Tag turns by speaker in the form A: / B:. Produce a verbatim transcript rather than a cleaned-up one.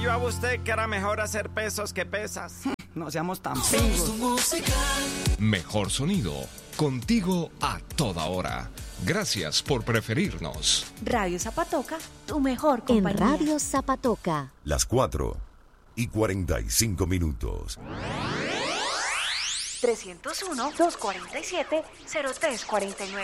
A: Yo a usted que era mejor hacer pesos que pesas.
B: No seamos tan pingos.
C: Mejor sonido, contigo a toda hora. Gracias por preferirnos.
D: Radio Zapatoca, tu mejor compañía.
E: En Radio Zapatoca.
F: Las cuatro y cuarenta y cinco minutos.
D: trescientos uno, doscientos cuarenta y siete, cero tres cuarenta y nueve.